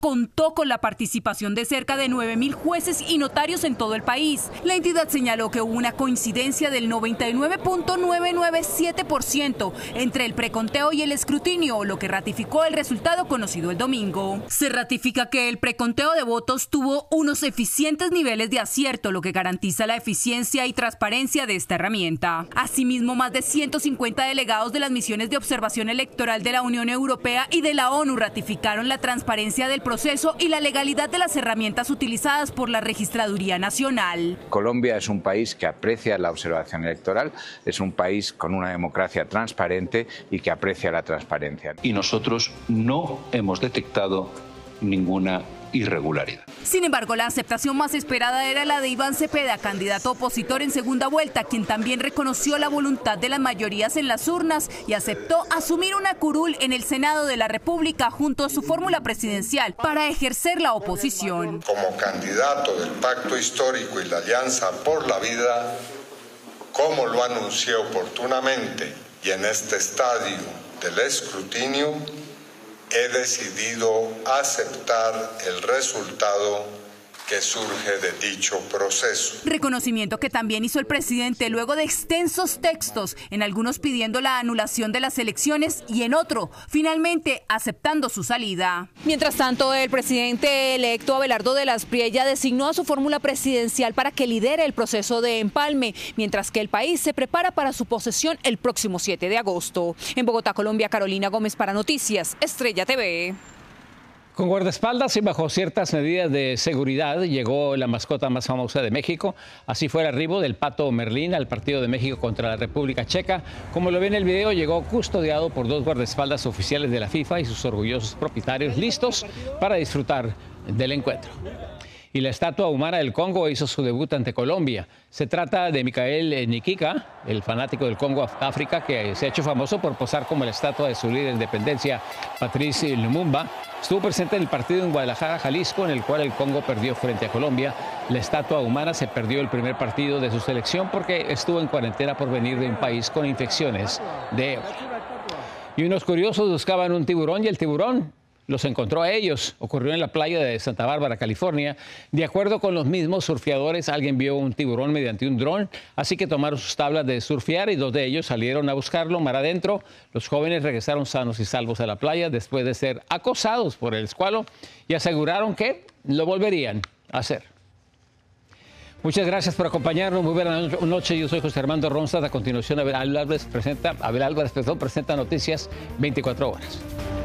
contó con la participación de cerca de 9.000 jueces y notarios en todo el país. La entidad señaló que hubo una coincidencia del 99.997% entre el preconteo y el escrutinio, lo que ratificó el resultado conocido el domingo. Se ratifica que el preconteo de votos tuvo unos eficientes niveles de acierto, lo que garantiza la eficiencia y transparencia de esta herramienta. Asimismo, más de 150 delegados de las misiones de observación electoral de la Unión Europea y de la ONU ratificaron la transparencia del proceso y la legalidad de las herramientas utilizadas por la Registraduría Nacional. Colombia es un país que aprecia la observación electoral, es un país con una democracia transparente y que aprecia la transparencia. Y nosotros no hemos detectado ninguna irregularidad. Sin embargo, la aceptación más esperada era la de Iván Cepeda, candidato opositor en segunda vuelta, quien también reconoció la voluntad de las mayorías en las urnas y aceptó asumir una curul en el Senado de la República junto a su fórmula presidencial para ejercer la oposición. Como candidato del Pacto Histórico y la Alianza por la Vida, como lo anuncié oportunamente y en este estadio del escrutinio, he decidido aceptar el resultado que surge de dicho proceso. Reconocimiento que también hizo el presidente luego de extensos textos, en algunos pidiendo la anulación de las elecciones y en otro, finalmente aceptando su salida. Mientras tanto, el presidente electo Abelardo de las Priella designó a su fórmula presidencial para que lidere el proceso de empalme, mientras que el país se prepara para su posesión el próximo 7 de agosto. En Bogotá, Colombia, Carolina Gómez para Noticias Estrella TV. Con guardaespaldas y bajo ciertas medidas de seguridad llegó la mascota más famosa de México. Así fue el arribo del Pato Merlín al partido de México contra la República Checa. Como lo ve en el video, llegó custodiado por 2 guardaespaldas oficiales de la FIFA y sus orgullosos propietarios listos para disfrutar del encuentro. Y la estatua humana del Congo hizo su debut ante Colombia. Se trata de Michael Nikika, el fanático del Congo África, que se ha hecho famoso por posar como la estatua de su líder de independencia, Patrice Lumumba. Estuvo presente en el partido en Guadalajara, Jalisco, en el cual el Congo perdió frente a Colombia. La estatua humana se perdió el primer partido de su selección porque estuvo en cuarentena por venir de un país con infecciones de ébola. Y unos curiosos buscaban un tiburón y el tiburón los encontró a ellos. Ocurrió en la playa de Santa Bárbara, California. De acuerdo con los mismos surfeadores, alguien vio un tiburón mediante un dron, así que tomaron sus tablas de surfear y 2 de ellos salieron a buscarlo mar adentro. Los jóvenes regresaron sanos y salvos a la playa después de ser acosados por el escualo y aseguraron que lo volverían a hacer. Muchas gracias por acompañarnos. Muy buena noche. Yo soy José Armando Ronstadt. A continuación, Abel Álvarez presenta Noticias 24 horas.